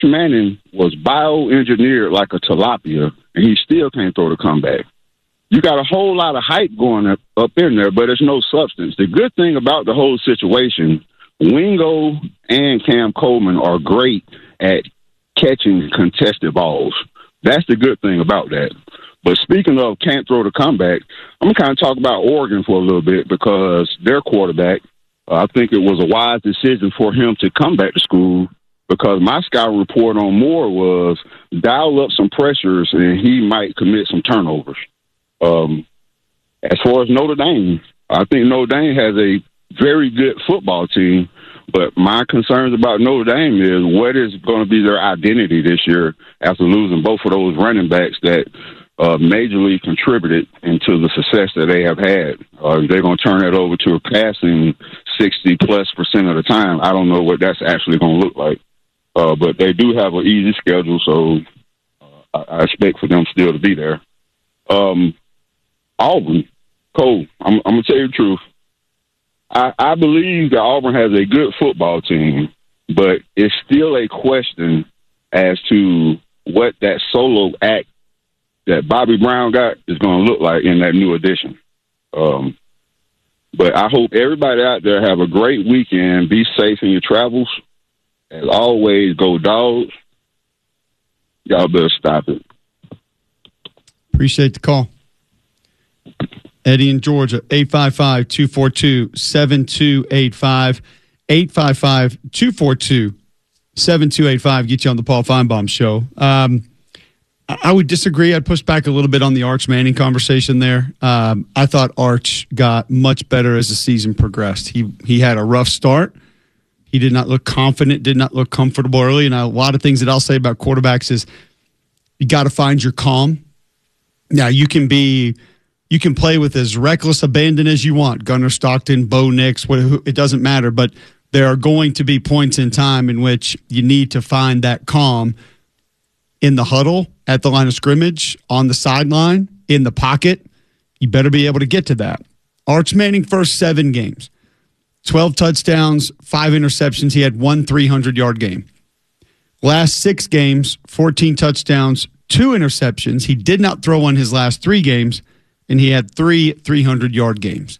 Manning was bioengineered like a tilapia, and he still can't throw the comeback. You got a whole lot of hype going up in there, but there's no substance. The good thing about the whole situation, Wingo and Cam Coleman are great at catching contested balls. That's the good thing about that. But speaking of can't throw the comeback, I'm going to kind of talk about Oregon for a little bit because their quarterback, I think it was a wise decision for him to come back to school because my scouting report on Moore was dial up some pressures and he might commit some turnovers. As far as Notre Dame, I think Notre Dame has a very good football team, but my concerns about Notre Dame is what is going to be their identity this year after losing both of those running backs that majorly contributed into the success that they have had. They're going to turn that over to a passing 60+% of the time. I don't know what that's actually going to look like. But they do have an easy schedule, so I expect for them still to be there. Auburn, Cole, I'm going to tell you the truth. I believe that Auburn has a good football team, but it's still a question as to what that solo act that Bobby Brown got is going to look like in that new edition. But I hope everybody out there have a great weekend. Be safe in your travels. As always, go Dogs. Y'all better stop it. Appreciate the call. Eddie in Georgia, 855-242-7285. 855-242-7285. Get you on the Paul Feinbaum Show. I would disagree. I'd push back a little bit on the Arch Manning conversation there. I thought Arch got much better as the season progressed. He had a rough start. He did not look confident, did not look comfortable early. And a lot of things that I'll say about quarterbacks is you got to find your calm. Now, you can play with as reckless abandon as you want. Gunnar Stockton, Bo Nix, it doesn't matter. But there are going to be points in time in which you need to find that calm in the huddle, at the line of scrimmage, on the sideline, in the pocket. You better be able to get to that. Arch Manning, first 7 games. 12 touchdowns, 5 interceptions. He had 1 300-yard game. Last 6 games, 14 touchdowns, 2 interceptions. He did not throw on his last 3 games, and he had 3 300-yard games.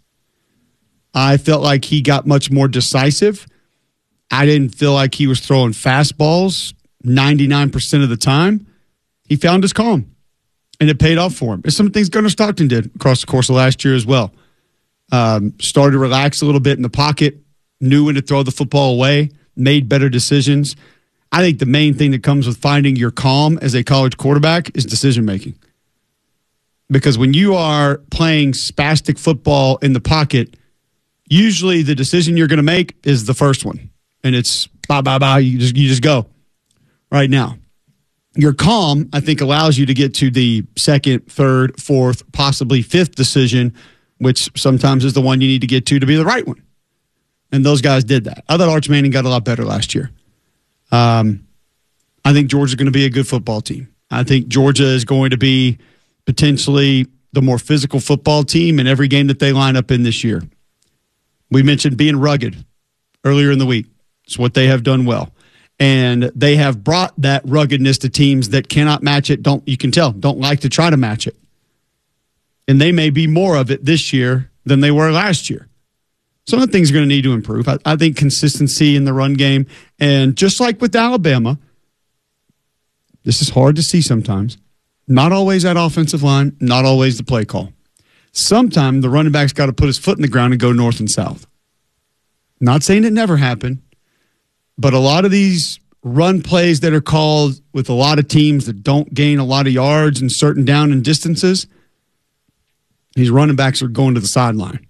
I felt like he got much more decisive. I didn't feel like he was throwing fastballs 99% of the time. He found his calm, and it paid off for him. It's some things Gunnar Stockton did across the course of last year as well. Started to relax a little bit in the pocket, knew when to throw the football away, made better decisions. I think the main thing that comes with finding your calm as a college quarterback is decision-making. Because when you are playing spastic football in the pocket, usually the decision you're going to make is the first one. And it's bye, you just go right now. Your calm, I think, allows you to get to the second, third, fourth, possibly fifth decision, which sometimes is the one you need to get to be the right one. And those guys did that. I thought Arch Manning got a lot better last year. I think Georgia's going to be a good football team. I think Georgia is going to be potentially the more physical football team in every game that they line up in this year. We mentioned being rugged earlier in the week. It's what they have done well. And they have brought that ruggedness to teams that cannot match it. You can tell, don't like to try to match it. And they may be more of it this year than they were last year. Some of the things are going to need to improve. I think consistency in the run game. And just like with Alabama, this is hard to see sometimes. Not always that offensive line, not always the play call. Sometimes the running back's got to put his foot in the ground and go north and south. Not saying it never happened, but a lot of these run plays that are called with a lot of teams that don't gain a lot of yards and certain down and distances, these running backs are going to the sideline.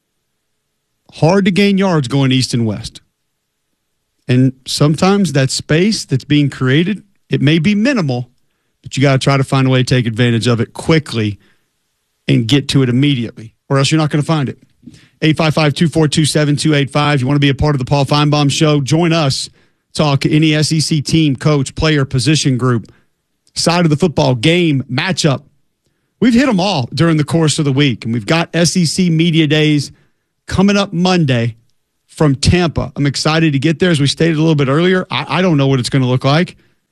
Hard to gain yards going east and west. And sometimes that space that's being created, it may be minimal, but you got to try to find a way to take advantage of it quickly and get to it immediately, or else you're not going to find it. 855-242-7285. You want to be a part of the Paul Feinbaum Show? Join us. Talk any SEC team, coach, player, position group, side of the football, game, matchup. We've hit them all during the course of the week, and we've got SEC Media Days coming up Monday from Tampa. I'm excited to get there. As we stated a little bit earlier, I don't know what it's going to look like.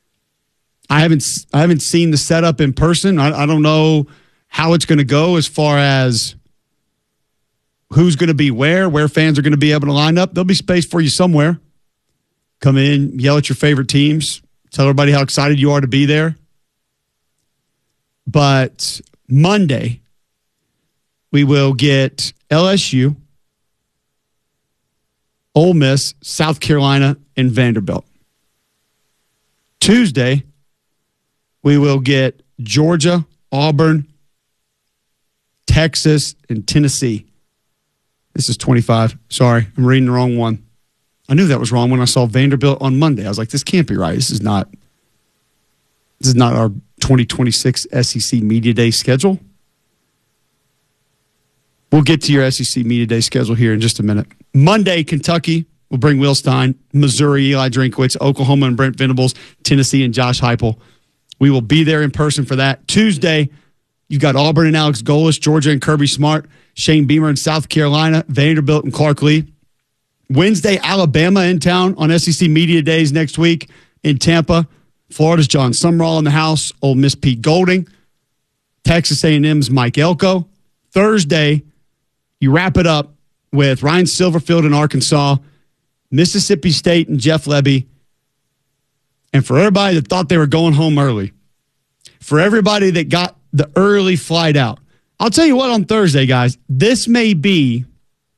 I haven't seen the setup in person. I don't know how it's going to go as far as who's going to be where fans are going to be able to line up. There'll be space for you somewhere. Come in, yell at your favorite teams, tell everybody how excited you are to be there. But Monday, we will get LSU, Ole Miss, South Carolina, and Vanderbilt. Tuesday, we will get Georgia, Auburn, Texas, and Tennessee. This is 25. Sorry, I'm reading the wrong one. I knew that was wrong when I saw Vanderbilt on Monday. I was like, this can't be right. This is not our 2026 SEC Media Day schedule. We'll get to your SEC Media Day schedule here in just a minute. Monday, Kentucky will bring Will Stein, Missouri, Eli Drinkwitz, Oklahoma and Brent Venables, Tennessee and Josh Heupel. We will be there in person for that. Tuesday, you've got Auburn and Alex Golesh, Georgia and Kirby Smart, Shane Beamer in South Carolina, Vanderbilt and Clark Lee. Wednesday, Alabama in town on SEC Media Days next week in Tampa. Florida's John Sumrall in the house, Ole Miss Pete Golding, Texas A&M's Mike Elko. Thursday, you wrap it up with Ryan Silverfield in Arkansas, Mississippi State and Jeff Lebby. And for everybody that thought they were going home early, for everybody that got the early flight out, I'll tell you what on Thursday, guys, this may be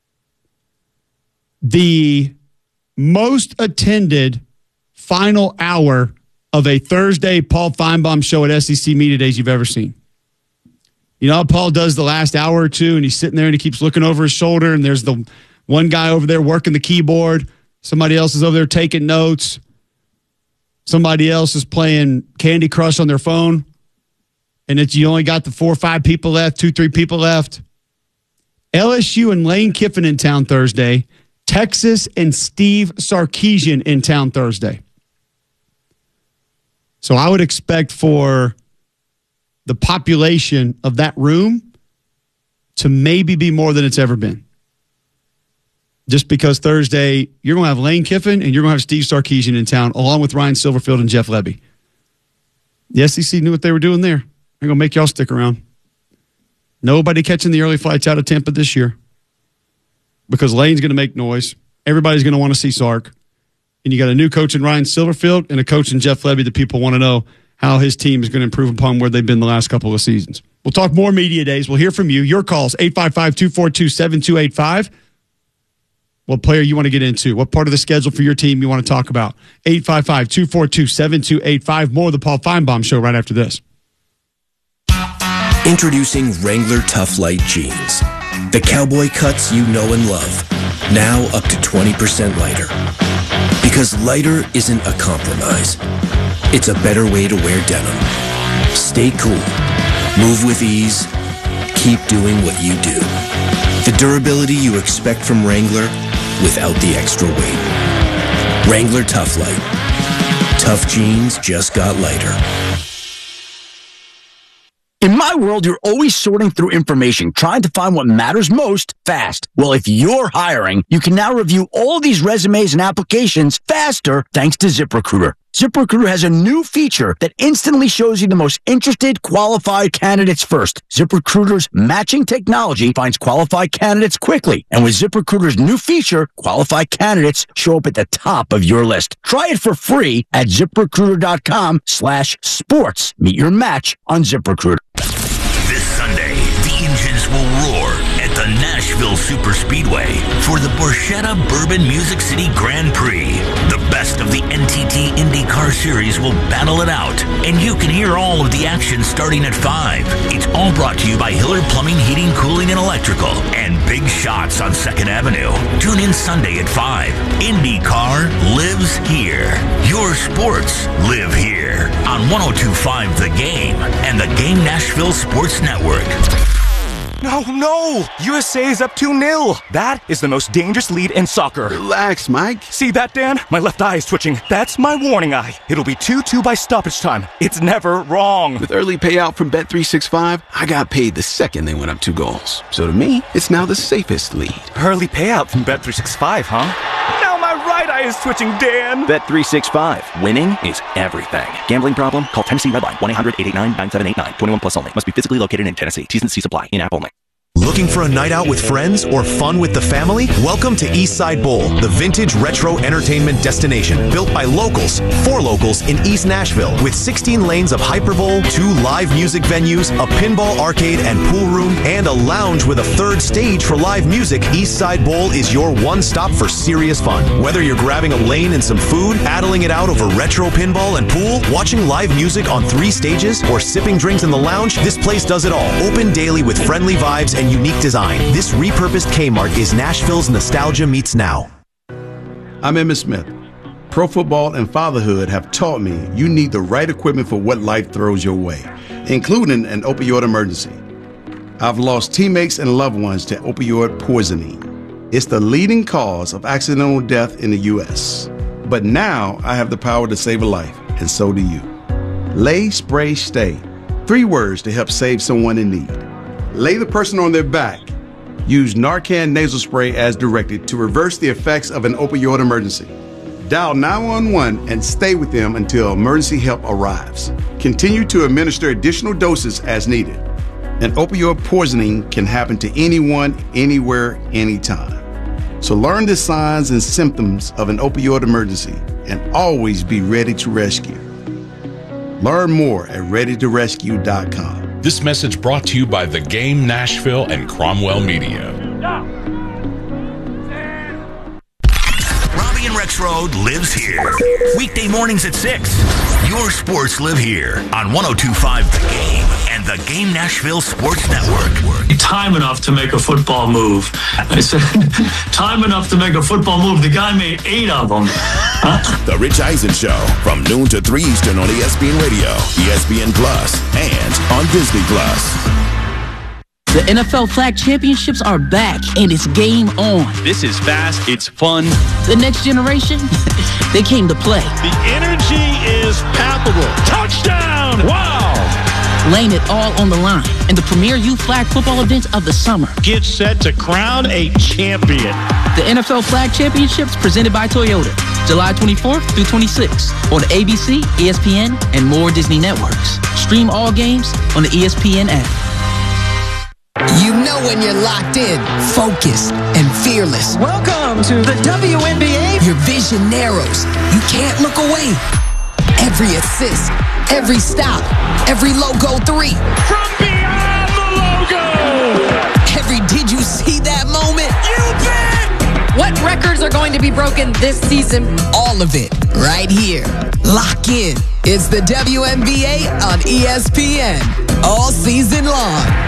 the most attended final hour of a Thursday Paul Feinbaum show at SEC Media Days you've ever seen. You know how Paul does the last hour or two, and he's sitting there and he keeps looking over his shoulder, and there's the one guy over there working the keyboard. Somebody else is over there taking notes. Somebody else is playing Candy Crush on their phone. And you only got the 4 or 5 people left, 2, 3 people left. LSU and Lane Kiffin in town Thursday. Texas and Steve Sarkisian in town Thursday. So I would expect for the population of that room to maybe be more than it's ever been. Just because Thursday, you're going to have Lane Kiffin and you're going to have Steve Sarkisian in town, along with Ryan Silverfield and Jeff Lebby. The SEC knew what they were doing there. They're going to make y'all stick around. Nobody catching the early flights out of Tampa this year because Lane's going to make noise. Everybody's going to want to see Sark. And you got a new coach in Ryan Silverfield and a coach in Jeff Lebby that people want to know how his team is going to improve upon where they've been the last couple of seasons. We'll talk more media days. We'll hear from you. Your calls, 855-242-7285. What player you want to get into? What part of the schedule for your team you want to talk about? 855-242-7285. More of the Paul Feinbaum Show right after this. Introducing Wrangler Tough Light Jeans. The cowboy cuts you know and love. Now up to 20% lighter. Because lighter isn't a compromise. It's a better way to wear denim. Stay cool. Move with ease. Keep doing what you do. The durability you expect from Wrangler without the extra weight. Wrangler Tough Light. Tough jeans just got lighter. In my world, you're always sorting through information, trying to find what matters most fast. Well, if you're hiring, you can now review all these resumes and applications faster thanks to ZipRecruiter. ZipRecruiter has a new feature that instantly shows you the most interested, qualified candidates first. ZipRecruiter's matching technology finds qualified candidates quickly. And with ZipRecruiter's new feature, qualified candidates show up at the top of your list. Try it for free at ZipRecruiter.com/sports. Meet your match on ZipRecruiter. This Sunday, the engines will roar at the Nashville Superspeedway for the Borchetta Bourbon Music City Grand Prix. The best of the NTT IndyCar Series will battle it out, and you can hear all of the action starting at 5. It's all brought to you by Hiller Plumbing, Heating, Cooling, and Electrical, and Big Shots on 2nd Avenue. Tune in Sunday at 5. IndyCar lives here. Your sports live here on 102.5 The Game and the Game Nashville Sports Network. No! USA is up 2-0. That is the most dangerous lead in soccer. Relax, Mike. See that, Dan? My left eye is twitching. That's my warning eye. It'll be 2-2 by stoppage time. It's never wrong. With early payout from Bet365, I got paid the second they went up 2 goals. So to me, it's now the safest lead. Early payout from Bet365, huh? Now my right eye is twitching, Dan. Bet365. Winning is everything. Gambling problem? Call Tennessee Redline 1-800-889-9789. 21 plus only. Must be physically located in Tennessee. T's and C's apply. In-app only. Looking for a night out with friends or fun with the family? Welcome to Eastside Bowl, the vintage retro entertainment destination built by locals, for locals in East Nashville, with 16 lanes of Hyperbowl, 2 live music venues, a pinball arcade and pool room, and a lounge with a 3rd stage for live music. Eastside Bowl is your one stop for serious fun. Whether you're grabbing a lane and some food, paddling it out over retro pinball and pool, watching live music on 3 stages, or sipping drinks in the lounge, this place does it all. Open daily with friendly vibes and unique design. This repurposed Kmart is Nashville's nostalgia meets now. I'm Emmitt Smith. Pro football and fatherhood have taught me you need the right equipment for what life throws your way, including an opioid emergency. I've lost teammates and loved ones to opioid poisoning. It's the leading cause of accidental death in the U.S. But now I have the power to save a life, and so do you. Lay, Spray, Stay. 3 words to help save someone in need. Lay the person on their back. Use Narcan nasal spray as directed to reverse the effects of an opioid emergency. Dial 911 and stay with them until emergency help arrives. Continue to administer additional doses as needed. An opioid poisoning can happen to anyone, anywhere, anytime. So learn the signs and symptoms of an opioid emergency and always be ready to rescue. Learn more at readytorescue.com. This message brought to you by The Game Nashville and Cromwell Media. Robbie and Rex Road lives here. Weekday mornings at 6. Your sports live here on 102.5 The Game and The Game Nashville Sports Network. Time enough to make a football move. I said, time enough to make a football move. The guy made 8 of them. The Rich Eisen Show from noon to 3 Eastern on ESPN Radio, ESPN Plus, and on Disney Plus. The NFL Flag Championships are back, and it's game on. This is fast. It's fun. The next generation, they came to play. The energy is palpable. Touchdown! Wow! Laying it all on the line in the premier youth flag football event of the summer. Get set to crown a champion. The NFL Flag Championships presented by Toyota, July 24th through 26th on ABC, ESPN, and more Disney networks. Stream all games on the ESPN app. You know when you're locked in, focused, and fearless. Welcome to the WNBA. Your vision narrows. You can't look away. Every assist, every stop, every logo 3. From beyond the logo! Every did you see that moment? You bet! What records are going to be broken this season? All of it, right here. Lock in. It's the WNBA on ESPN. All season long.